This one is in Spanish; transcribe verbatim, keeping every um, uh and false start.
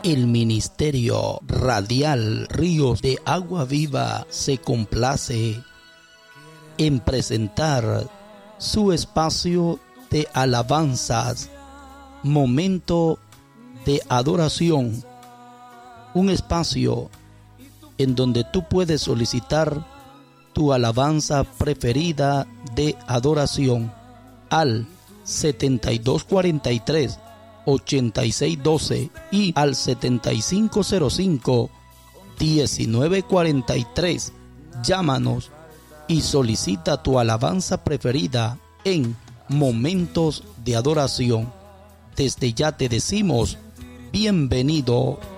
El Ministerio Radial Ríos de Agua Viva se complace en presentar su espacio de alabanzas, momento de adoración, un espacio en donde tú puedes solicitar tu alabanza preferida de adoración al setenta y dos cuarenta y tres, ochenta y seis doce y al setenta y cinco cero cinco, diecinueve cuarenta y tres. Llámanos y solicita tu alabanza preferida en momentos de adoración. Desde ya te decimos bienvenido.